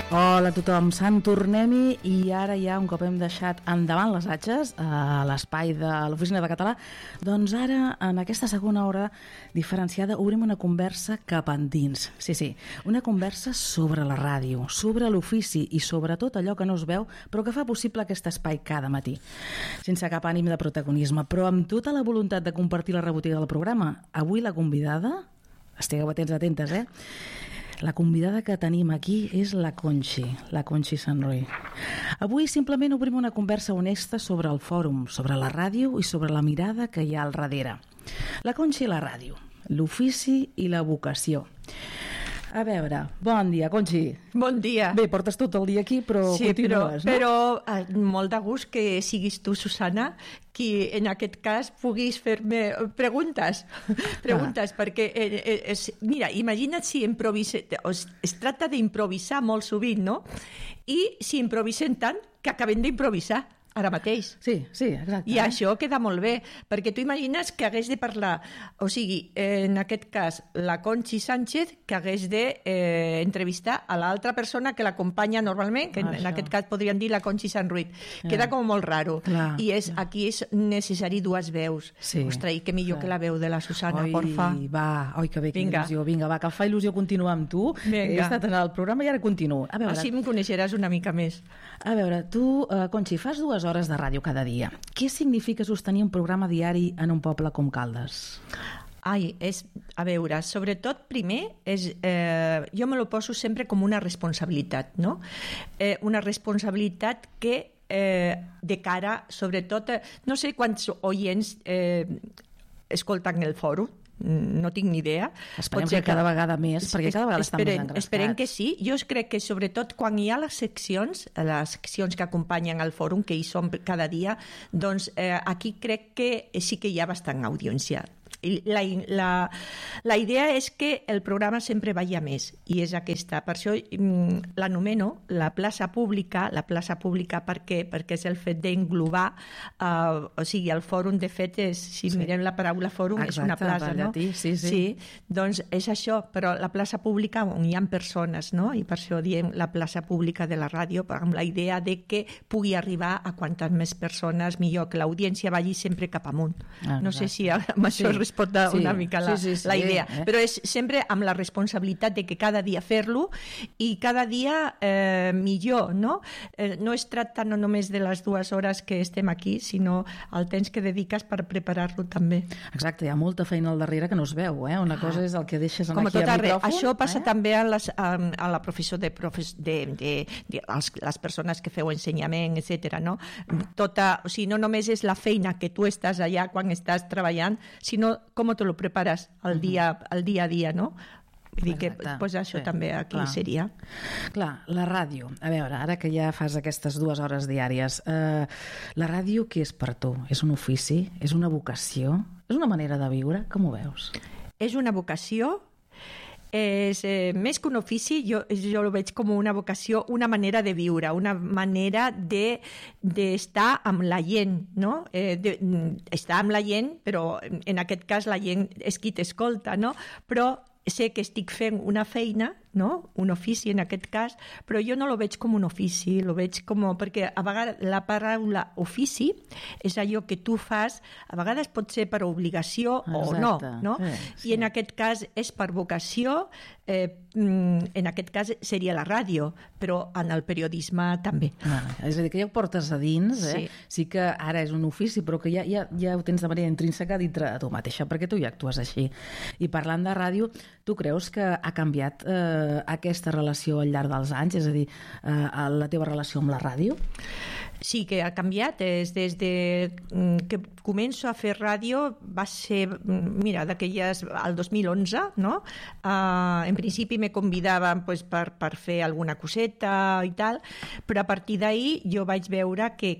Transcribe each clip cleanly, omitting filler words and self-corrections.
Hola a tothom, Sant Tornem-hi i ara ja un cop hem deixat endavant les atxes a l'espai de l'Oficina de Català, doncs ara en aquesta segona hora diferenciada obrim una conversa cap endins. Sí, una conversa sobre la ràdio, sobre l'ofici i sobretot allò que no es veu però que fa possible aquest espai cada matí. Sense cap ànim de protagonisme, però amb tota la voluntat de compartir la rebotiga del programa. Avui la convidada, estigueu atentes, la convidada que tenim aquí és la Conxi Sanroy. Avui simplement obrim una conversa honesta sobre el fòrum, sobre la ràdio i sobre la mirada que hi ha al darrere. La Conxi i la ràdio, l'ofici i la vocació. A veure, bon dia, Conxi. Bon dia. Bé, portes tot el dia aquí, però sí, continues, no? Però molt de gust que siguis tu, Susana, qui en aquest cas puguis fer-me preguntes, perquè mira, imagina't si es tracta d'improvisar molt sovint, no? I si improvisem tant que acabem d'improvisar ara mateix. Sí, exacte. I això queda molt bé, perquè tu imagines que hagués de parlar, o sigui, en aquest cas, la Conxi Sánchez, que hagués d'entrevistar a l'altra persona que l'acompanya normalment, que en aquest cas podríem dir la Conxi Sanruit. Queda com molt raro. Clar. I aquí és necessari dues veus. Sí. Ostres, i que millor que la veu de la Susana, porfa. Oi, que bé, que il·lusió. Vinga, va, que em fa il·lusió continuar amb tu. Vinga. He estat en el programa i ara continuo. A veure, així em coneixeràs una mica més. A veure, tu, Conxi, fas 2 hores de ràdio cada dia. Què significa sostenir un programa diari en un poble com Caldes? A veure, sobretot primer, jo me lo poso sempre com una responsabilitat, no? Una responsabilitat que de cara, sobretot, no sé quants oients escolten el fòrum, no tinc ni idea. Esperem que cada vegada més, perquè cada vegada estan més engrescats. Esperem que sí. Jo crec que sobretot quan hi ha les seccions que acompanyen el fòrum, que hi som cada dia, doncs aquí crec que sí que hi ha bastant audiència. La idea és que el programa sempre vagi a més, i és aquesta. Per això l'anomeno la plaça pública. La plaça pública per què? Perquè és el fet d'englobar, o sigui, el fòrum, de fet, si mirem la paraula fòrum, és una plaça, no? Sí, doncs és això, però la plaça pública on hi ha persones, no? I per això diem la plaça pública de la ràdio, amb la idea de que pugui arribar a quantes més persones millor, que l'audiència vagi sempre cap amunt. No sé si amb això es pot dar una mica la idea, però és sempre amb la responsabilitat de que cada dia fer-lo i cada dia millor, no? No es tracta no només de les 2 hores que estem aquí, sinó el temps que dediques per preparar-lo també. Exacte, hi ha molta feina al darrere que no es veu, Una cosa és el que deixes aquí al micròfon. Això passa també a la professió de les persones que feu ensenyament, etc. No? O sigui, no només és la feina que tu estàs allà quan estàs treballant, sinó com te lo prepares al dia a dia, no? Vull dir que això també aquí seria. Clar, la ràdio. A veure, ara que ja fas aquestes 2 hores diàries, la ràdio què és per tu? És un ofici? És una vocació? És una manera de viure? Com ho veus? És una vocació. És més que un ofici, jo ho veig com una vocació, una manera de viure, una manera d'estar amb la gent, no? Estar amb la gent, però en aquest cas la gent és qui t'escolta, no? Però sé que estic fent una feina, no? Un ofici en aquest cas, però jo no lo veig com un ofici, lo veig com... Perquè a vegades la paraula ofici és allò que tu fas, a vegades pot ser per obligació o no? I en aquest cas és per vocació, en aquest cas seria la ràdio, però en el periodisme també. És a dir, que ja ho portes a dins, sí que ara és un ofici, però que ja ho tens de manera intrínseca dintre de tu mateixa, perquè tu ja actues així. I parlant de ràdio, tu creus que ha canviat aquesta relació al llarg dels anys, és a dir, la teva relació amb la ràdio? Sí que ha canviat, des de que començo a fer ràdio va ser, mira, d'aquelles al 2011, no? En principi me convidaven per fer alguna coseta i tal, però a partir d'ahir jo vaig veure que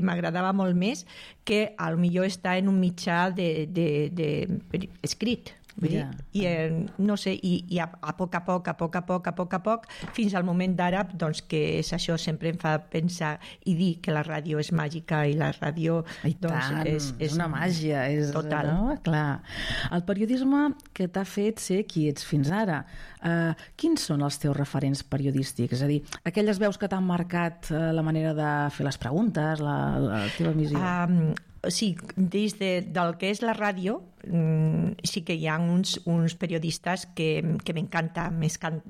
m'agradava molt més que al millor estar en un mitjà escrit. I no sé, i a poc a poc, fins al moment d'ara, doncs que és això, sempre em fa pensar i dir que la ràdio és màgica i la ràdio és una màgia, és total. No? Clar. El periodisme que t'ha fet ser qui ets fins ara. Quins són els teus referents periodístics? És a dir, aquelles veus que t'han marcat la manera de fer les preguntes, la teva missió? Sí, des del que és la ràdio, sí que hi ha uns periodistes que m'encanten,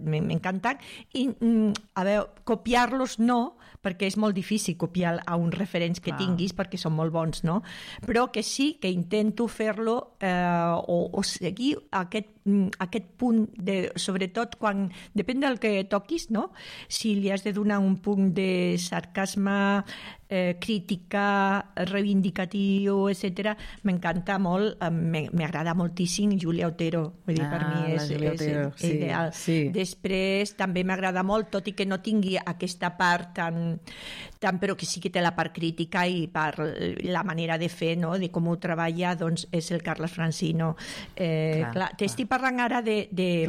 i a veure, copiar-los no, perquè és molt difícil copiar a uns referents que tinguis, perquè són molt bons, no? Però que sí que intento fer-lo o seguir aquest punt, sobretot quan depèn del que toquis, no? Si li has de donar un punt de sarcasme, crítica, reivindicatiu, etc. M'encanta molt, m'agrada moltíssim Júlia Otero, vull dir, per mi és ideal. Sí. Després també m'agrada molt, tot i que no tingui aquesta part però que sí que té la part crítica i per la manera de fer, no? De com ho treballa, doncs és el Carles Francino. T'estic parlant ara de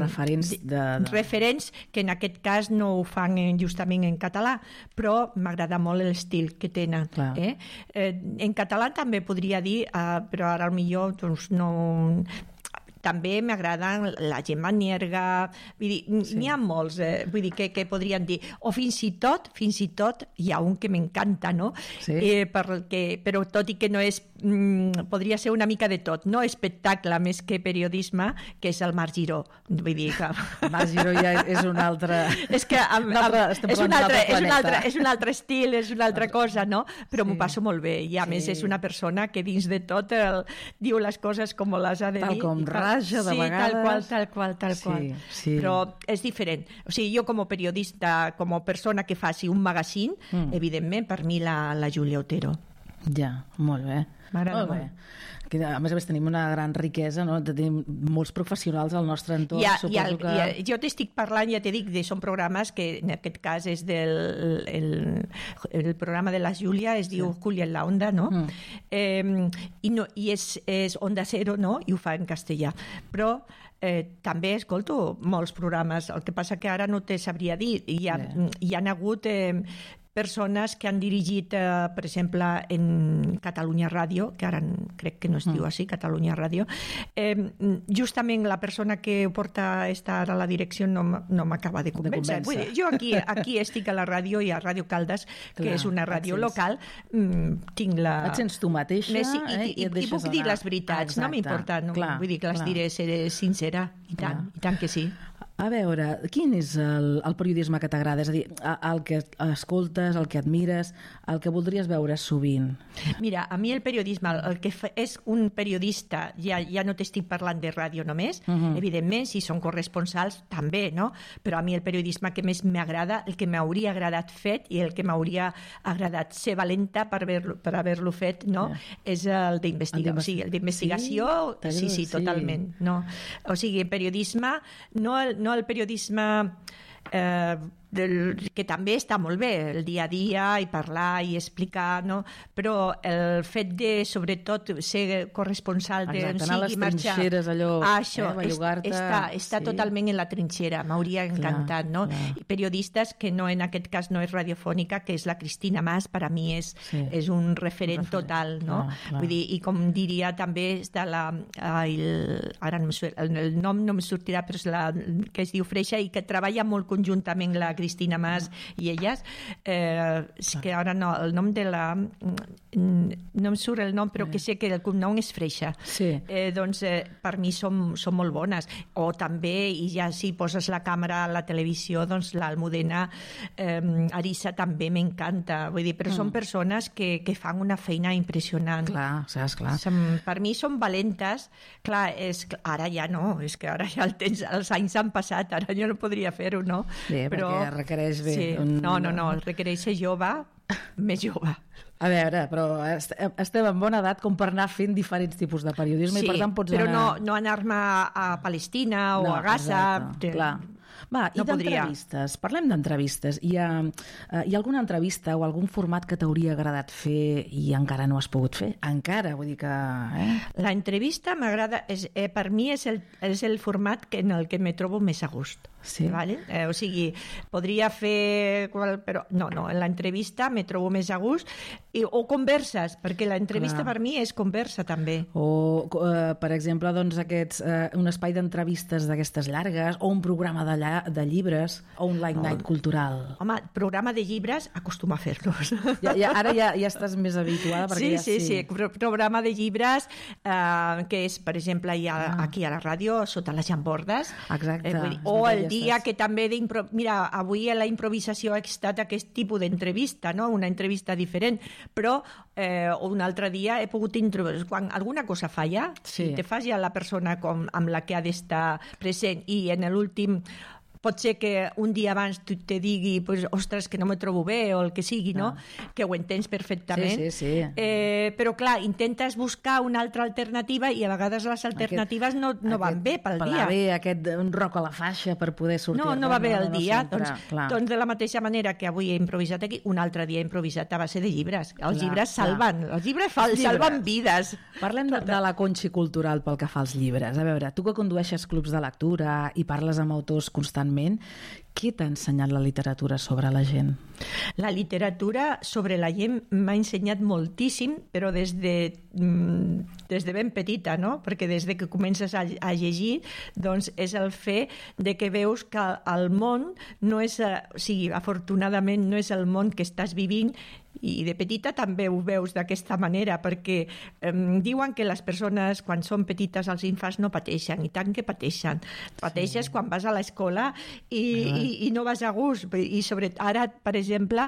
referents que en aquest cas no ho fan justament en català, però m'agrada molt l'estil que tenen. En català també podria dir, però ara millor doncs no... També m'agraden la Gemma Nierga, vull dir, n'hi ha molts, vull dir, que podrien dir, o fins i tot hi ha un que m'encanta, no? Però tot i que no és, podria ser una mica de tot, no espectacle més que periodisme, que és el Marc Giró, vull dir que... Marc Giró ja és un altre... És que és un altre estil, és una altra cosa, no? Però m'ho passo molt bé, i a més és una persona que dins de tot diu les coses com les ha de dir. Tal com raja, de vegades. Tal qual. Sí. Però és diferent. O sigui, jo com a periodista, com a persona que faci un magazín, evidentment, per mi la Júlia Otero. Ja, molt bé. M'agrada molt. A més a més tenim una gran riquesa, no? Tenim molts professionals al nostre entorn. Jo t'estic parlant, ja t'he dit, són programes que en aquest cas és el programa de la Júlia, es diu Julia en la Onda, no? I és Onda Cero, no? I ho fa en castellà. Però també escolto molts programes, el que passa que ara no te sabria dir. Hi ha hagut persones que han dirigit, per exemple, en Catalunya Ràdio, que ara crec que no es diu així, Catalunya Ràdio. Justament la persona que porta estar a la direcció no m'acaba de convèncer. Vull dir, jo aquí estic a la ràdio i a Ràdio Caldes, que és una ràdio local, tinc la... Et sents tu mateixa i puc dir les veritats, no m'importa. Vull dir que les diré, seré sincera, i tant que sí. A veure, quin és el periodisme que t'agrada? És a dir, el que escoltes, el que admires, el que voldries veure sovint? Mira, a mi el periodisme, el que és un periodista, ja no t'estic parlant de ràdio només, evidentment, si són corresponsals, també, no? Però a mi el periodisme que més m'agrada, el que m'hauria agradat fet i el que m'hauria agradat ser valenta per haver-lo fet, no? És el d'investigació. O sigui, el d'investigació, sí, totalment. O sigui, periodisme, no el periodisme que també està molt bé, el dia a dia i parlar i explicar, no? Però el fet de, sobretot, ser corresponsal d'on sigui, anar a les trinxeres, allò, bellugar-te... Està totalment en la trinxera, m'hauria encantat, no? I periodistes que no, en aquest cas no és radiofònica, que és la Cristina Mas, per a mi és un referent total, no? Vull dir, i com diria també està ara el nom no em sortirà, però és la que es diu Freixa i que treballa molt conjuntament la Cristina Mas i elles, que ara no, el nom de la... no em surt el nom, però que sé que el cognom és Freixa. Doncs per mi són molt bones. O també, i ja si poses la càmera a la televisió, doncs l'Almudena Arissa també m'encanta. Vull dir, però són persones que fan una feina impressionant. Clar. Per mi són valentes. Clar, ara ja no, és que ara ja els anys han passat, ara jo no podria fer-ho, no? Bé, perquè requereix bé. No, requereix ser jove, més jove. A veure, però estem en bona edat com per anar fent diferents tipus de periodisme i per tant pots anar... Però no anar-me a Palestina o a Gaza. Clar. Va, i no podria. d'entrevistes. Parlem d'entrevistes. Hi ha alguna entrevista o algun format que t'hauria agradat fer i encara no has pogut fer? Encara, vull dir que... La entrevista m'agrada, per mi és el format en el que me trobo més a gust. Sí. Vale? O sigui, podria fer... Però no, en l'entrevista me trobo més a gust. O converses, perquè l'entrevista per mi és conversa també. O, per exemple, doncs, un espai d'entrevistes d'aquestes llargues, o un programa de llibres, o un late night cultural. Home, programa de llibres acostuma a fer-los. Ara ja estàs més habituada. Sí. Programa de llibres, que és, per exemple, aquí a la ràdio, sota les llambordes. Exacte. O el dia que també mira, avui a la improvisació ha estat aquest tipus d'entrevista, no? Una entrevista diferent, però un altre dia he pogut quan alguna cosa falla, si te fas ja la persona amb la que ha d'estar present i en l'últim pot ser que un dia abans tu te digui pues, ostres, que no me trobo bé o el que sigui, no? Que ho entens perfectament. Sí. Però, clar, intentes buscar una altra alternativa i a vegades les alternatives no van bé pel dia. Un roc a la faixa per poder sortir. No va bé el dia. Doncs de la mateixa manera que avui he improvisat aquí, un altre dia he improvisat a base de llibres. Els llibres salven. Els llibres salven vides. Parlem de la conxi cultural pel que fa als llibres. A veure, tu que condueixes clubs de lectura i parles amb autors constantment, què t'ha ensenyat la literatura sobre la gent? La literatura sobre la gent m'ha ensenyat moltíssim, però des de ben petita, no? Perquè des que comences a llegir, doncs és el fet de que veus que el món no és, afortunadament no és el món que estàs vivint, i de petita també ho veus d'aquesta manera, perquè diuen que les persones quan són petites, els infants no pateixen, i tant que pateixen. Pateixes quan vas a l'escola i no vas a gust. I ara, per exemple,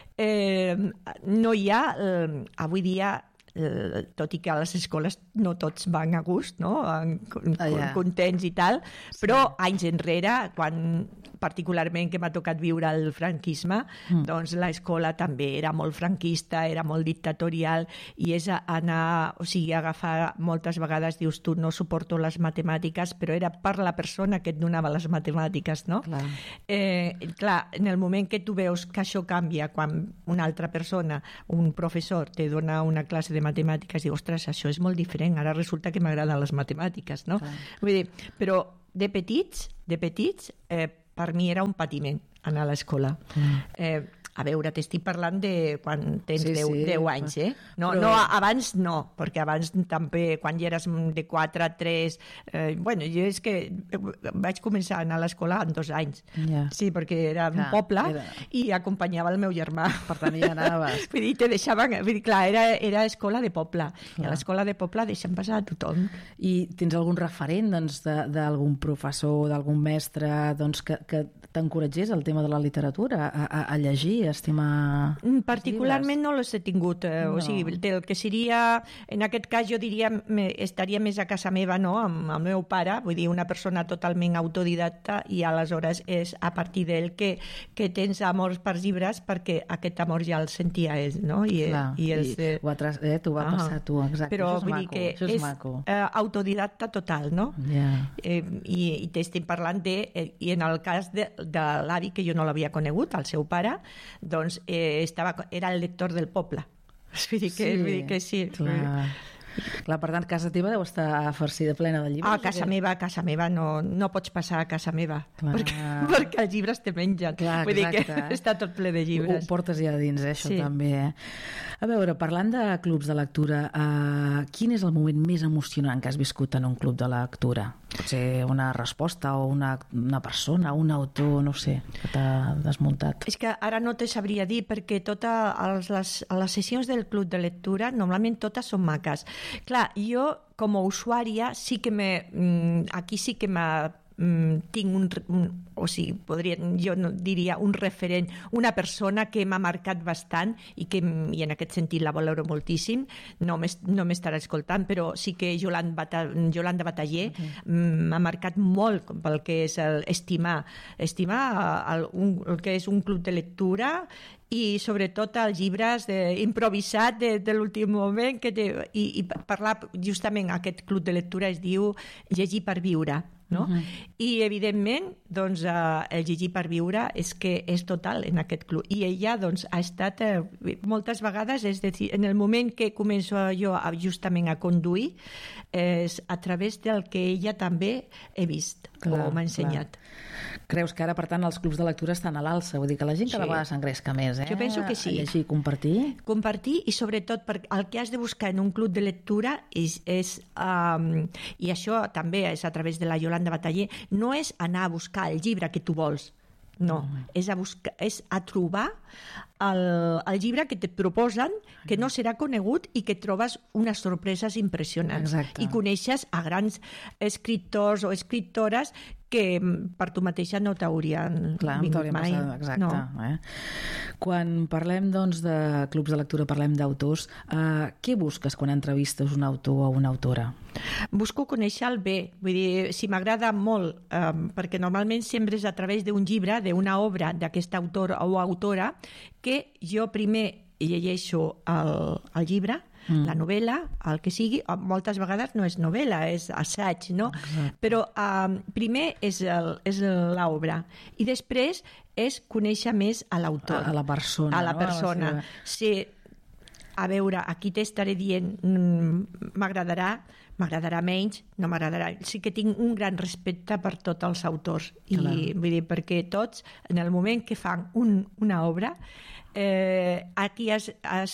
no hi ha, avui dia, tot i que a les escoles no tots van a gust, no? Contents i tal, però anys enrere, quan particularment que m'ha tocat viure el franquisme, doncs l'escola també era molt franquista, era molt dictatorial, i és anar, agafar, moltes vegades dius tu, no suporto les matemàtiques, però era per la persona que et donava les matemàtiques, no? Clar, en el moment que tu veus que això canvia, quan una altra persona, un professor, te dona una classe de matemàtiques, dius, ostres, això és molt diferent, ara resulta que m'agraden les matemàtiques, no? Vull dir, però de petits, per mi era un patiment anar a l'escola. A veure, t'estic parlant de quan tens 10 anys, eh? No, abans no, perquè abans també, quan ja eres de 4 a 3... jo és que vaig començar a anar a l'escola amb 2 anys. Sí, perquè era un poble i acompanyava el meu germà. Per tant, ja anaves. Vull dir, te deixaven... Clar, era escola de poble. I a l'escola de poble deixen passar a tothom. I tens algun referent d'algun professor, d'algun mestre que t'encoratgés el tema de la literatura, a llegir, a estimar... Particularment no els he tingut. O sigui, del que seria... En aquest cas jo diria, estaria més a casa meva, no?, amb el meu pare, vull dir, una persona totalment autodidacta, i aleshores és a partir d'ell que tens amor per llibres, perquè aquest amor ja el sentia ell, no? T'ho va passar tu, exacte. Però vull dir que és autodidacta total, no? I t'estic parlant i en el cas de l'avi, que jo no l'havia conegut, el seu pare, doncs era el lector del poble. Vull dir que sí. Clar, per tant, casa teva deu estar farcida plena de llibres. A casa meva no pots passar a casa meva, perquè els llibres te mengen. Vull dir que està tot ple de llibres. Ho portes ja dins, això també. A veure, parlant de clubs de lectura, quin és el moment més emocionant que has viscut en un club de lectura? Pot ser una resposta o una persona, un autor, no sé, que t'ha desmuntat. És que ara no te sabria dir, perquè totes les sessions del club de lectura normalment totes són maques. Clar, jo com a usuària sí que aquí sí que tinc jo diria un referent, una persona que m'ha marcat bastant i en aquest sentit la valoro moltíssim. No m'estarà escoltant, però sí que Yolanda Bataller m'ha marcat molt pel que és estimar el que és un club de lectura, i sobretot els llibres improvisat de l'últim moment, i parlar justament, aquest club de lectura es diu Llegir per viure, no? I evidentment doncs, el llegir per viure és que és total en aquest club. I ella doncs, ha estat moltes vegades, és a dir, en el moment que començo jo justament a conduir, és a través del que ella també he vist o m'ha ensenyat. Creus que ara, per tant, els clubs de lectura estan a l'alça? Vull dir que la gent cada vegada s'engresca més, Jo penso que sí. A llegir i compartir. Compartir i, sobretot, el que has de buscar en un club de lectura és i això també és a través de la Yolanda Bataller, no és anar a buscar el llibre que tu vols, no, és a trobar el llibre que et proposen, que no serà conegut i que trobes unes sorpreses impressionants. Exacte. I coneixes a grans escriptors o escriptores que per tu mateixa no t'haurien vingut mai. Exacte. No. Quan parlem doncs, de clubs de lectura, parlem d'autors, què busques quan entrevistes un autor o una autora? Busco conèixer el bé. Vull dir, si m'agrada molt, perquè normalment sempre és a través d'un llibre, d'una obra d'aquest autor o autora, que jo primer llegeixo el llibre, la novel·la, el que sigui, moltes vegades no és novel·la, és assaig, no? Exacte. Però primer és l'obra i després és conèixer més a l'autor. A la persona. A la persona. Sí, a veure, aquí t'estaré dient m'agradarà menys, no m'agradarà. Sí que tinc un gran respecte per tots els autors. I vull dir, perquè tots, en el moment que fan una obra, aquí has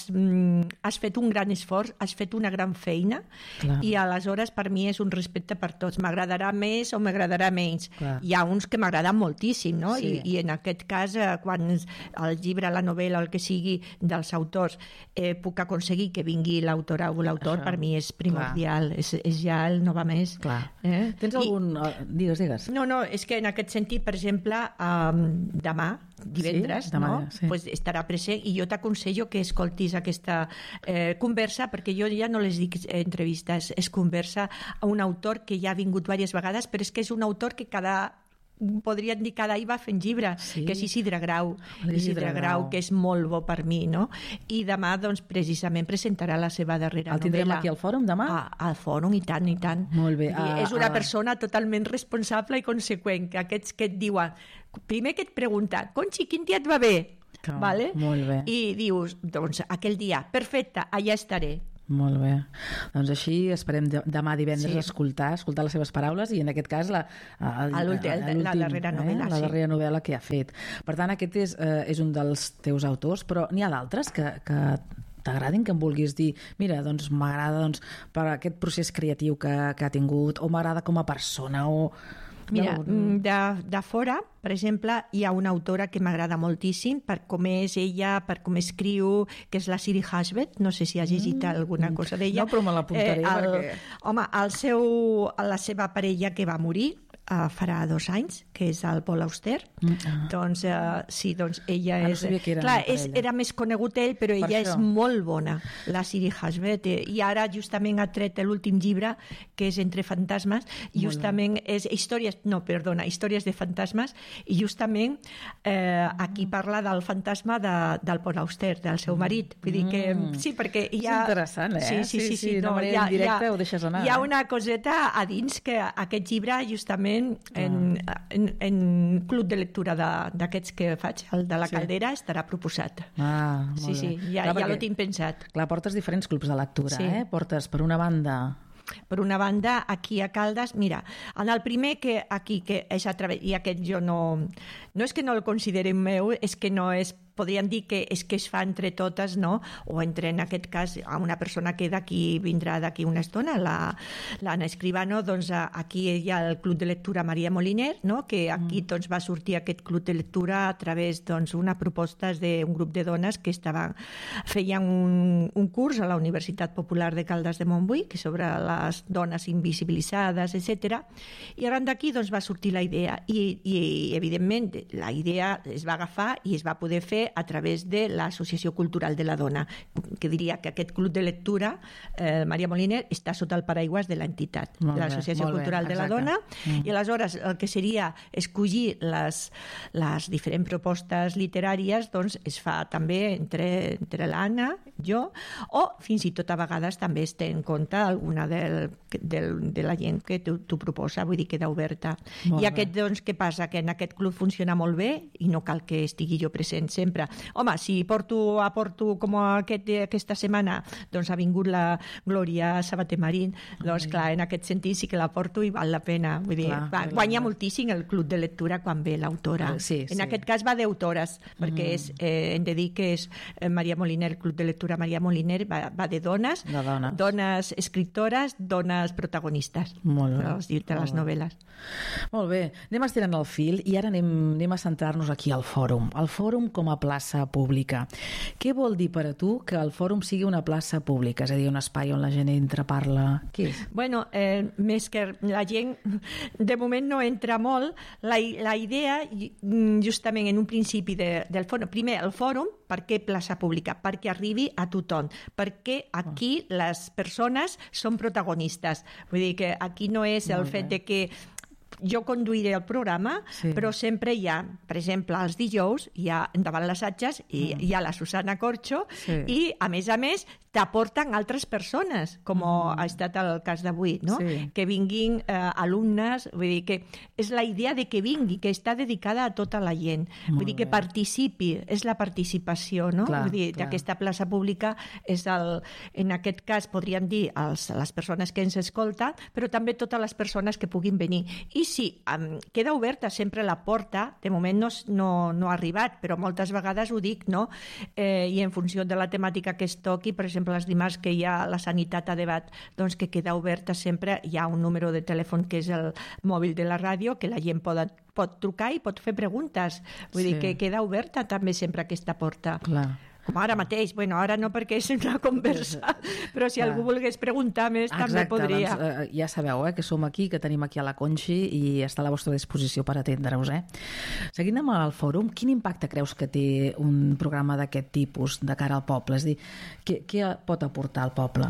fet un gran esforç, has fet una gran feina. Clar. I aleshores per mi és un respecte per tots. M'agradarà més o m'agradarà menys. Clar. Hi ha uns que m'agraden moltíssim, no? Sí. I en aquest cas, quan el llibre, la novel·la, el que sigui dels autors, puc aconseguir que vingui l'autora o l'autor, per mi és primordial. És ja el no va més. Tens algun... Digues. No, és que en aquest sentit, per exemple, demà, divendres, sí? Demà, no? Sí. Pues estarà present i jo t'aconsello que escoltis aquesta conversa, perquè jo ja no les dic entrevistes, és conversa a un autor que ja ha vingut diverses vegades, però és que és un autor que podríem dir cada any va fent llibre, que és Isidre Grau, que és molt bo per mi, no? I demà, doncs, precisament presentarà la seva darrera novel·la. El tindrem aquí al fòrum demà? Al fòrum, i tant, i tant. Molt bé. És una persona totalment responsable i conseqüent, que aquests que et diuen, primer que et pregunta, Conxi, quin dia et va bé? Vale? Molt bé. I dius, doncs, aquell dia, perfecte, allà estaré. Molt bé. Doncs així esperem demà divendres escoltar les seves paraules i en aquest cas la darrera novel·la. La darrera novel·la que ha fet. Per tant, aquest és un dels teus autors, però n'hi ha d'altres que t'agradin, que em vulguis dir, mira, doncs m'agrada per aquest procés creatiu que ha tingut, o m'agrada com a persona, o... Mira, de fora, per exemple, hi ha una autora que m'agrada moltíssim per com és ella, per com escriu, que és la Siri Hashbet. No sé si has llegit alguna cosa d'ella. No, però me l'apuntaré perquè... Home, la seva parella que va morir farà 2 anys, que és el Paul Auster. Doncs sí, doncs ella és... No sabia que era clar, era més conegut ell, però ella és molt bona, la Siri Hashbet. I ara justament ha tret l'últim llibre, que és Entre fantasmes, i justament és històries de fantasmes, i justament aquí parla del fantasma del Paul Auster, del seu marit. Vull dir que sí, perquè hi ha... És interessant, eh? Sí. No, en directe ho deixes anar. Hi ha una coseta a dins que aquest llibre, justament, en club de lectura d'aquests que faig, el de la Caldera, estarà proposat. Molt bé. Sí, ja l'ho tinc pensat. Clar, portes diferents clubs de lectura, Portes, per una banda... Per una banda, aquí a Caldes, mira, en el primer que aquí, que és a través, i aquest jo no és que no el consideri meu, és que no és, podríem dir que és que es fa entre totes, no? O entre, en aquest cas, a una persona que vindrà d'aquí una estona, l'Anna Escribano, doncs aquí hi ha el Club de Lectura Maria Moliner, no? Que aquí doncs, va sortir aquest Club de Lectura a través d'una proposta d'un grup de dones que feien un curs a la Universitat Popular de Caldes de Montbui, que sobre les dones invisibilitzades, etc. I arran d'aquí doncs, va sortir la idea i evidentment la idea es va agafar i es va poder fer també a través de l'Associació Cultural de la Dona, que diria que aquest club de lectura, Maria Moliner, està sota el paraigües de l'entitat, de l'Associació Cultural de la Dona, i aleshores el que seria escollir les diferents propostes literàries doncs es fa també entre l'Anna, jo, o fins i tot a vegades també es té en compte alguna de la gent que t'ho proposa, vull dir, queda oberta. I aquest, doncs, què passa? Que en aquest club funciona molt bé i no cal que estigui jo present sempre. Home, si aporto com aquesta setmana, doncs ha vingut la Glòria Sabater Marín, doncs clar, en aquest sentit sí que la porto i val la pena. Vull dir, guanya moltíssim el club de lectura quan ve l'autora. En aquest cas va d'autores, perquè hem de dir que és Maria Moliner, el club de lectura Maria Moliner va de dones, dones escriptores, dones protagonistes de les novel·les. Molt bé, anem estirant el fil i ara anem a centrar-nos aquí al fòrum. El fòrum com a plaça pública. Què vol dir per a tu que el fòrum sigui una plaça pública? És a dir, un espai on la gent entra, parla... Què és? Bueno, més que la gent de moment no entra molt, la idea justament en un principi del fòrum, primer el fòrum, per què plaça pública? Perquè arribi a tothom, perquè aquí les persones són protagonistes. Vull dir que aquí no és el fet de que jo conduiré el programa, però sempre hi ha, per exemple, els dijous, hi ha endavant les atges, i hi ha la Susana Corcho, i a més, t'aporten altres persones, com ha estat el cas d'avui, no? Que vinguin alumnes, vull dir que és la idea de que vingui, que està dedicada a tota la gent, vull dir que participi, és la participació, no? Vull dir, aquesta plaça pública és en aquest cas podríem dir les persones que ens escolten, però també totes les persones que puguin venir. I sí, queda oberta sempre la porta, de moment no ha arribat, però moltes vegades ho dic, no? I en funció de la temàtica que es toqui, per exemple, els dimarts que hi ha la sanitat a debat, doncs que queda oberta sempre, hi ha un número de telèfon que és el mòbil de la ràdio, que la gent pot trucar i pot fer preguntes. Vull dir que queda oberta també sempre aquesta porta. Clar. Com ara mateix, bueno, ara no perquè és una conversa, però si algú volgués preguntar més també podria. Doncs, ja sabeu que som aquí, que tenim aquí a la Conxi i està a la vostra disposició per atendre-us. Seguint amb el fòrum, quin impacte creus que té un programa d'aquest tipus de cara al poble? És a dir, què pot aportar al poble?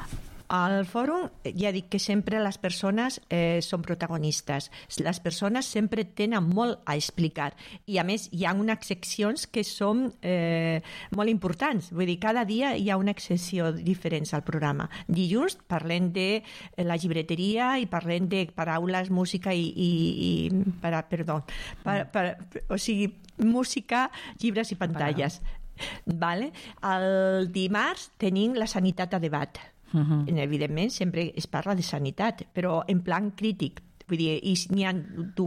Al fòrum ja dic que sempre les persones són protagonistes. Les persones sempre tenen molt a explicar i a més hi ha unes seccions que són molt importants. Vull dir, cada dia hi ha una secció diferent al programa. Dilluns parlem de la llibreteria i parlem de paraules, música o sigui, música, llibres i pantalles. Vale? El dimarts tenim la sanitat a debat. Evidentment, sempre es parla de sanitat, però en plan crític. Vull dir, n'hi ha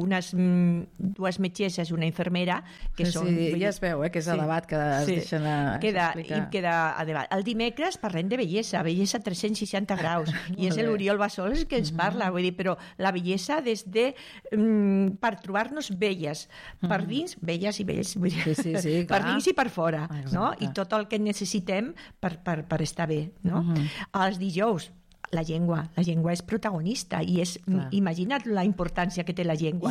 dues metgesses, una infermera, que són... Ja es veu, que és a debat que es deixen explicar. Queda a debat. El dimecres parlem de bellesa 360 graus, i és l'Oriol Bassols que ens parla, vull dir, però la bellesa des de... per trobar-nos belles, per dins, belles i bells, vull dir, per dins i per fora, no? I tot el que necessitem per estar bé, no? Els dijous, la llengua és protagonista i és, imagina't la importància que té la llengua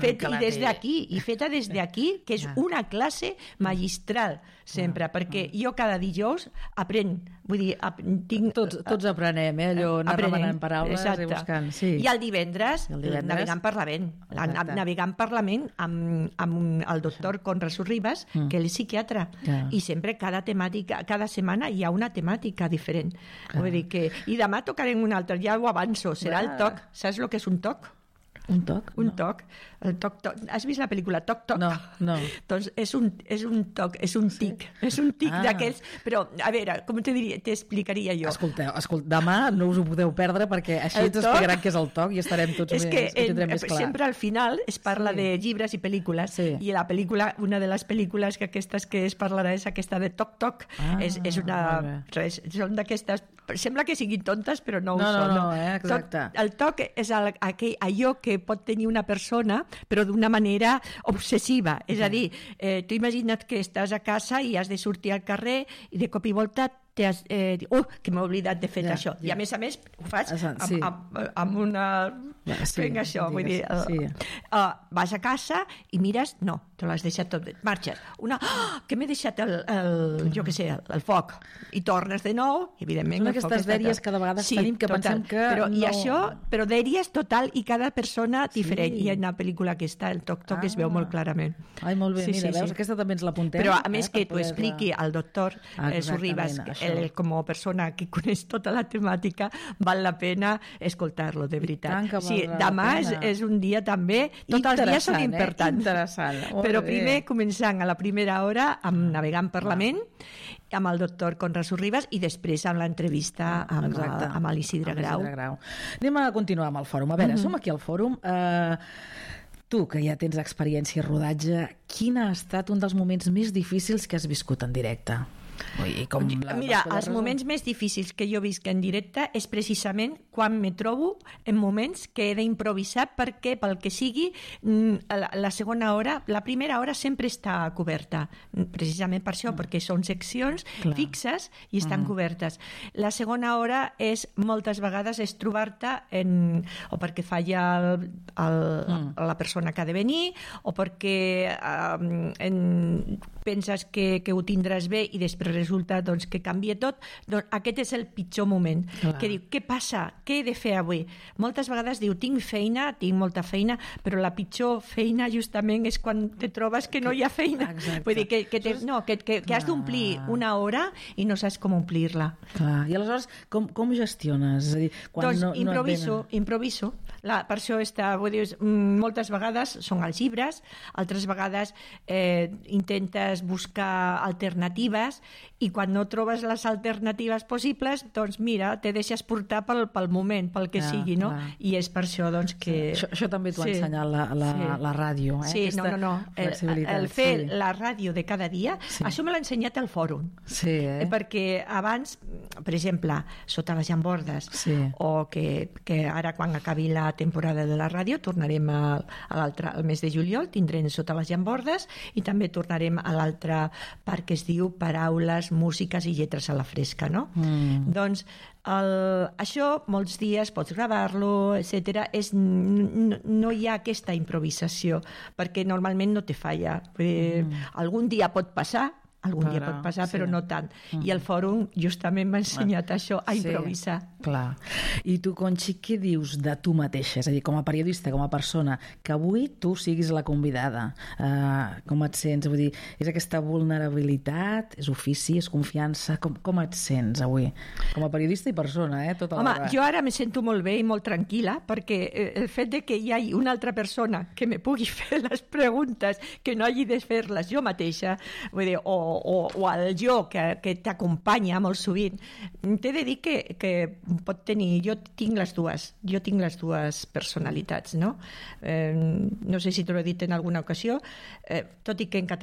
i feta des d'aquí, que és una classe magistral sempre, perquè jo cada dijous aprenc, vull dir, tinc... Tots aprenem, allò, anar remenant paraules i buscant. I el divendres, navegant per la ment, navegant per la ment amb el doctor Conrad Sorribas, que ell és psiquiatre, i sempre cada setmana hi ha una temàtica diferent. Vull dir que... I demà tocarem un altre, ja ho avanço, serà el toc. Saps el que és un toc? Un toc? Un toc. El toc. Has vist la pel·lícula Toc Toc? No. Doncs és un toc, és un tic. És un tic d'aquells... Però, a veure, com t'explicaria jo? Escolteu, demà no us ho podeu perdre perquè així ens explicaran què és el toc i estarem tots més clar. Sempre al final es parla de llibres i pel·lícules i la pel·lícula, una de les pel·lícules que aquestes que es parlarà és aquesta de Toc Toc. És una... Són d'aquestes... Sembla que siguin tontes, però no ho són. No, exacte. El toc és allò que pot tenir una persona, però d'una manera obsessiva. És a dir, tu imagina't que estàs a casa i has de sortir al carrer i de cop i volta t'has dit, que m'he oblidat de fer això. I a més, ho faig amb una... Vinga, això, vull dir... Vas a casa i mires, no, te l'has deixat tot, marxes. Una, que m'he deixat jo què sé, el foc, i tornes de nou, evidentment. Són aquestes dèries que de vegades tenim que pensem que però, no... I això, però dèries total, i cada persona diferent. I en la pel·lícula aquesta, el toc-toc, es veu molt clarament. Ai, molt bé, mira, veus, aquesta també ens l'apuntem. Però a més que t'ho expliqui al doctor Sorribas, com a persona que coneix tota la temàtica, val la pena escoltar-lo, de veritat. Sí, demà és un dia també, tots els dies són importants. Interessant. Però primer, començant a la primera hora, amb Navegant per la ment, amb el doctor Conrad Sorribas, i després amb l'entrevista amb l'Isidre Grau. Anem a continuar amb el fòrum. A veure, som aquí al fòrum. Tu, que ja tens experiència a rodatge, quin ha estat un dels moments més difícils que has viscut en directe? Mira, els moments més difícils que jo visc en directe és precisament quan me trobo en moments que he d'improvisar perquè, pel que sigui, la segona hora, la primera hora sempre està coberta, precisament per això, perquè són seccions fixes i estan cobertes. La segona hora és, moltes vegades, és trobar-te o perquè falla la persona que ha de venir, o perquè penses que ho tindràs bé i després resulta que canvia tot. Doncs aquest és el pitjor moment. Que diu, què passa? Què he de fer avui? Moltes vegades diu, tinc molta feina, però la pitjor feina justament és quan te trobes que no hi ha feina. Vull dir, que has d'omplir una hora i no saps com omplir-la. I aleshores, com gestiones? És a dir, doncs improviso. Per això moltes vegades són els llibres, altres vegades intentes buscar alternatives, i quan no trobes les alternatives possibles, doncs mira, te deixes portar pel moment, pel que sigui, no? I és per això que... Això també t'ho ha ensenyat la ràdio, eh? Sí, no. El fer la ràdio de cada dia, això me l'ha ensenyat el fòrum. Sí, perquè abans, per exemple, Sota les llambordes, o que ara quan acabi la temporada de la ràdio tornarem al mes de juliol, tindrem Sota les llambordes, i també tornarem a l'altre part que es diu Paraules, músiques i lletres a la fresca, no? Doncs això, molts dies pots gravar-lo, etc. No hi ha aquesta improvisació, perquè normalment no te falla. Algun dia pot passar, però no tant. I el fòrum justament m'ha ensenyat això, a improvisar. Clar. I tu, Conxi, què dius de tu mateixa? És a dir, com a periodista, com a persona, que avui tu siguis la convidada. Com et sents? Vull dir, és aquesta vulnerabilitat? És ofici? És confiança? Com et sents avui? Com a periodista i persona, tota l'hora. Jo ara me sento molt bé i molt tranquil·la, perquè el fet de que hi hagi una altra persona que me pugui fer les preguntes, que no hagi de fer-les jo mateixa, vull dir, o el jo que t'acompanya molt sovint, t'he de dir que pot tenir, jo tinc les dues personalitats, no? No sé si t'ho he dit en alguna ocasió, tot i que en català